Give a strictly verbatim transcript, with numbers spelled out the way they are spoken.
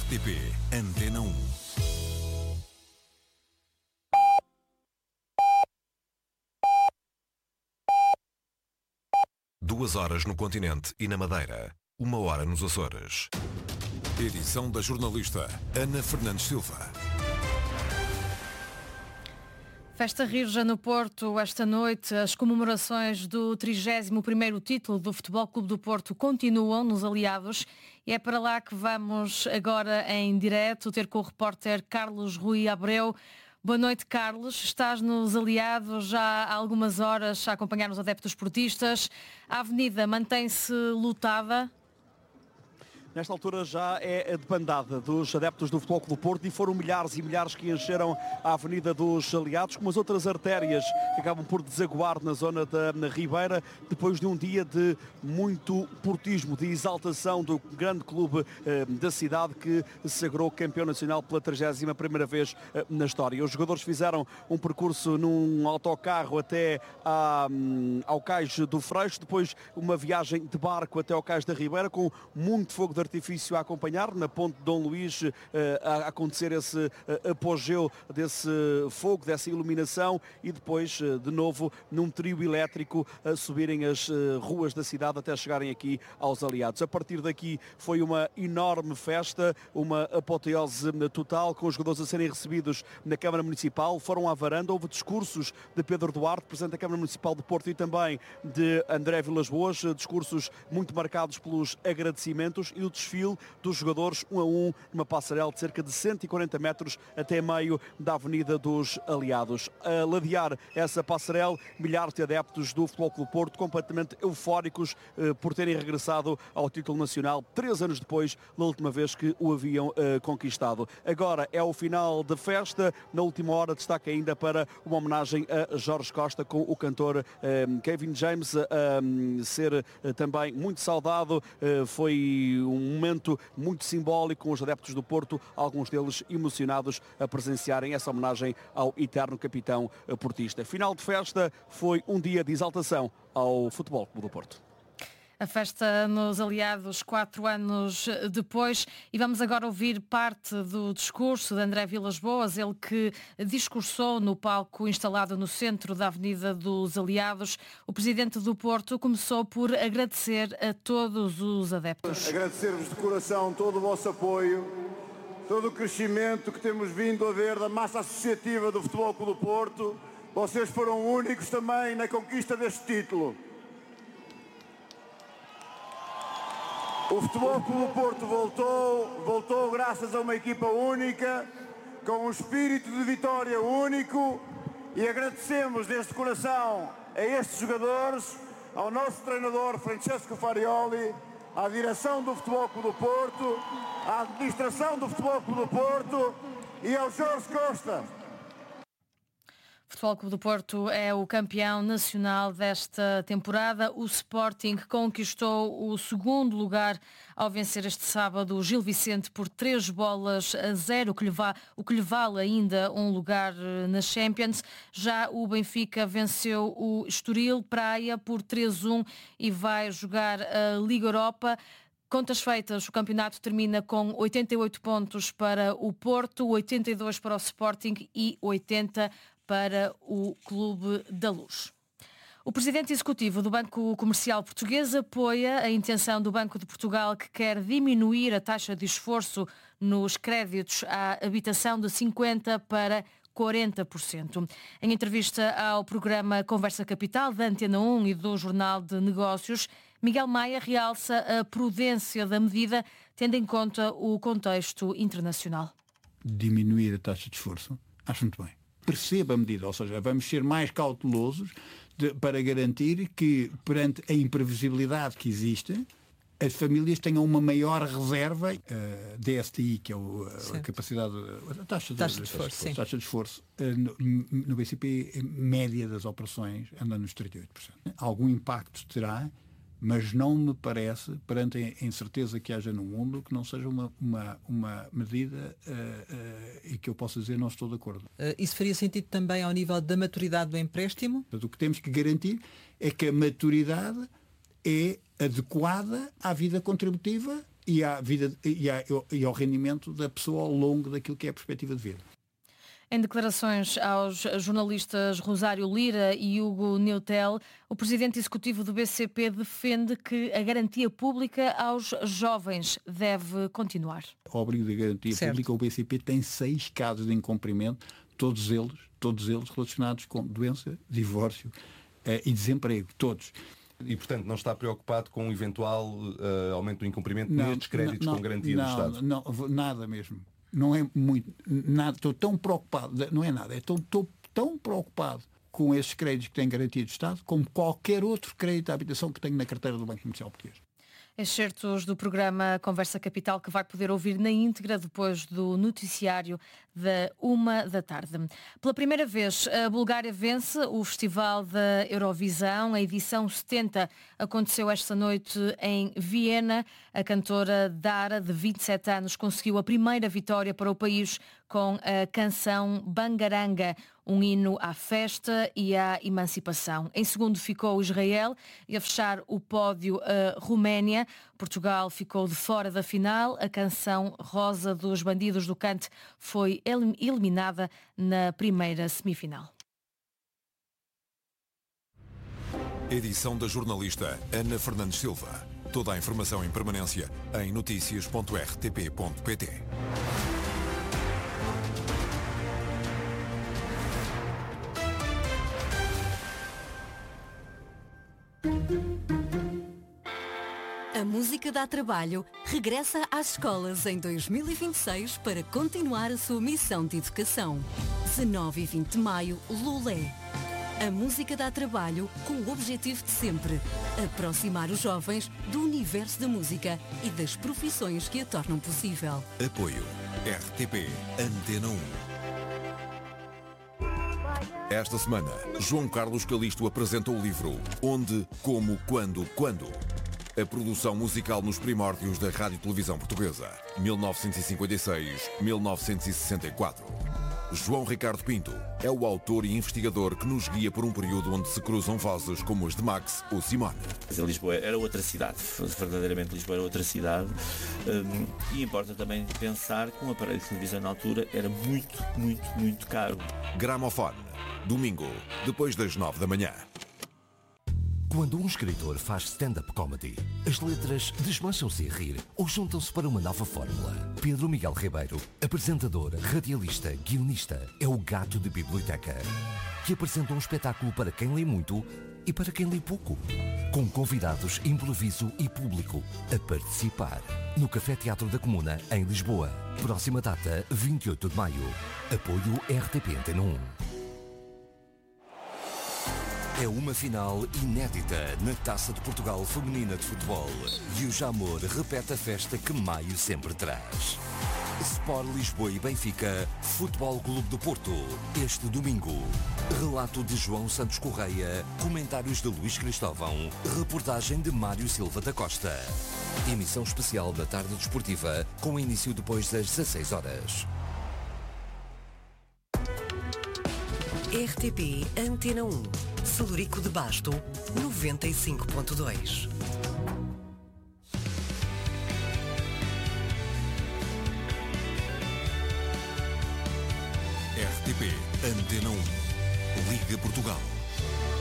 R T P Antena um. Duas horas no continente e na Madeira. Uma hora nos Açores. Edição da jornalista Ana Fernandes Silva. Festa Rija no Porto esta noite. As comemorações do trigésimo primeiro título do Futebol Clube do Porto continuam nos aliados e é para lá que vamos agora em direto ter com o repórter Carlos Rui Abreu. Boa noite, Carlos. Estás nos aliados já há algumas horas a acompanhar os adeptos portistas. A avenida mantém-se lotada? Nesta altura já é a debandada dos adeptos do Futebol Clube do Porto e foram milhares e milhares que encheram a Avenida dos Aliados, como as outras artérias que acabam por desaguar na zona da na Ribeira, depois de um dia de muito portismo, de exaltação do grande clube eh, da cidade que se sagrou campeão nacional pela trigésima primeira vez eh, na história. Os jogadores fizeram um percurso num autocarro até à, ao Cais do Freixo, depois uma viagem de barco até ao Cais da Ribeira com muito fogo de artifício a acompanhar, na ponte de Dom Luís uh, a acontecer esse uh, apogeu desse fogo, dessa iluminação e depois uh, de novo num trio elétrico a subirem as uh, ruas da cidade até chegarem aqui aos aliados. A partir daqui foi uma enorme festa, uma apoteose total, com os jogadores a serem recebidos na Câmara Municipal, foram à varanda, houve discursos de Pedro Duarte, Presidente da Câmara Municipal de Porto, e também de André Vilas Boas, discursos muito marcados pelos agradecimentos e o desfile dos jogadores um a um numa passarela de cerca de cento e quarenta metros até meio da Avenida dos Aliados. A ladear essa passarela, milhares de adeptos do Futebol Clube do Porto completamente eufóricos eh, por terem regressado ao título nacional três anos depois da última vez que o haviam eh, conquistado. Agora é o final da festa. Na última hora destaca ainda para uma homenagem a Jorge Costa, com o cantor eh, Kevin James a eh, ser eh, também muito saudado. Eh, foi um Um momento muito simbólico, com os adeptos do Porto, alguns deles emocionados a presenciarem essa homenagem ao eterno capitão portista. Final de festa, foi um dia de exaltação ao Futebol Clube do Porto. A festa nos aliados quatro anos depois, e vamos agora ouvir parte do discurso de André Vilas Boas, ele que discursou no palco instalado no centro da Avenida dos Aliados. O Presidente do Porto começou por agradecer a todos os adeptos. Agradecer-vos de coração todo o vosso apoio, todo o crescimento que temos vindo a ver da massa associativa do Futebol Clube do Porto. Vocês foram únicos também na conquista deste título. O Futebol Clube do Porto voltou, voltou graças a uma equipa única, com um espírito de vitória único, e agradecemos deste coração a estes jogadores, ao nosso treinador Francesco Farioli, à direção do Futebol Clube do Porto, à administração do Futebol Clube do Porto e ao Jorge Costa. O Futebol Clube do Porto é o campeão nacional desta temporada. O Sporting conquistou o segundo lugar ao vencer este sábado o Gil Vicente por três bolas a zero, o que lhe va- o que lhe vale ainda um lugar na Champions. Já o Benfica venceu o Estoril Praia por três a um e vai jogar a Liga Europa. Contas feitas, o campeonato termina com oitenta e oito pontos para o Porto, oitenta e dois para o Sporting e oitenta para o Clube da Luz. O presidente executivo do Banco Comercial Português apoia a intenção do Banco de Portugal, que quer diminuir a taxa de esforço nos créditos à habitação de cinquenta por cento para quarenta por cento. Em entrevista ao programa Conversa Capital da Antena um e do Jornal de Negócios, Miguel Maia realça a prudência da medida, tendo em conta o contexto internacional. Diminuir a taxa de esforço, acho muito bem. Perceba a medida, ou seja, vamos ser mais cautelosos de, para garantir que, perante a imprevisibilidade que existe, as famílias tenham uma maior reserva, uh, D S T I, que é o, a capacidade, a taxa de, taxa de esforço, taxa, taxa de esforço uh, no, no B C P, a média das operações anda nos trinta e oito por cento. Algum impacto terá, mas não me parece, perante a incerteza que haja no mundo, que não seja uma, uma, uma medida uh, uh, e que eu possa dizer não estou de acordo. Uh, isso faria sentido também ao nível da maturidade do empréstimo? Portanto, o que temos que garantir é que a maturidade é adequada à vida contributiva e, à vida, e, à, e ao rendimento da pessoa ao longo daquilo que é a perspectiva de vida. Em declarações aos jornalistas Rosário Lira e Hugo Neutel, o presidente executivo do B C P defende que a garantia pública aos jovens deve continuar. Ao abrigo da garantia certo. pública, o B C P tem seis casos de incumprimento, todos eles, todos eles relacionados com doença, divórcio eh, e desemprego, todos. E, portanto, não está preocupado com um eventual uh, aumento do incumprimento Não, nestes créditos não, com garantia não, do Estado? Não, não, nada mesmo. Não é muito, nada, estou tão preocupado, não é nada, estou, estou tão preocupado com esses créditos que têm garantia do Estado como qualquer outro crédito à habitação que tenho na carteira do Banco Comercial Português. Excertos do programa Conversa Capital que vai poder ouvir na íntegra depois do noticiário da uma da tarde. Pela primeira vez, a Bulgária vence o Festival da Eurovisão. A edição setenta aconteceu esta noite em Viena. A cantora Dara, de vinte e sete anos, conseguiu a primeira vitória para o país com a canção Bangaranga, um hino à festa e à emancipação. Em segundo ficou Israel e a fechar o pódio a Roménia. Portugal ficou de fora da final. A canção Rosa dos Bandidos do Cante foi eliminada na primeira semifinal. Edição da jornalista Ana Fernandes Silva. Toda a informação em permanência em notícias ponto r t p ponto p t. A Música Dá Trabalho regressa às escolas em dois mil e vinte e seis para continuar a sua missão de educação. dezanove e vinte de maio, Lulé. A Música Dá Trabalho com o objetivo de sempre aproximar os jovens do universo da música e das profissões que a tornam possível. Apoio R T P Antena um. Esta semana, João Carlos Calisto apresenta o livro Onde, Como, Quando, Quando. A produção musical nos primórdios da Rádio Televisão Portuguesa, mil novecentos e cinquenta e seis a mil novecentos e sessenta e quatro. João Ricardo Pinto é o autor e investigador que nos guia por um período onde se cruzam vozes como as de Max ou Simone. Lisboa era outra cidade, verdadeiramente Lisboa era outra cidade, um, e importa também pensar que um aparelho de televisão na altura era muito, muito, muito caro. Gramofone, domingo, depois das nove da manhã. Quando um escritor faz stand-up comedy, as letras desmancham-se a rir ou juntam-se para uma nova fórmula. Pedro Miguel Ribeiro, apresentador, radialista, guionista, é o gato de biblioteca, que apresenta um espetáculo para quem lê muito e para quem lê pouco. Com convidados, improviso e público a participar. No Café Teatro da Comuna, em Lisboa. Próxima data, vinte e oito de maio. Apoio R T P Antena um. É uma final inédita na Taça de Portugal Feminina de Futebol. E o Jamor repete a festa que maio sempre traz. Sport Lisboa e Benfica, Futebol Clube do Porto. Este domingo. Relato de João Santos Correia, comentários de Luís Cristóvão, reportagem de Mário Silva da Costa. Emissão especial da tarde desportiva, com início depois das dezasseis horas. R T P Antena um. Celurico de Basto, noventa e cinco ponto dois. R T P Antena um. Liga Portugal.